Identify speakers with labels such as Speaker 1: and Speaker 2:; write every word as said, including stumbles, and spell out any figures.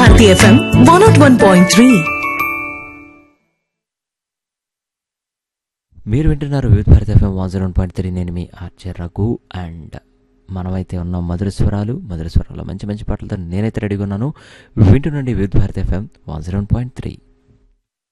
Speaker 1: Bharati FM one not one point three.
Speaker 2: మీరు వింటున్నారు వివిధ Bharati FM one zero one point three. నేను మీ ఆర్జే రఘు. అండ్ మనమైతే ఉన్నాం మధుర స్వరాలు. మధుర స్వరాలు మంచి మంచి పాటలతో నేనైతే రెడీగా ఉన్నాను. వింటున్నాండి వివిధ Bharati FM one zero one point three.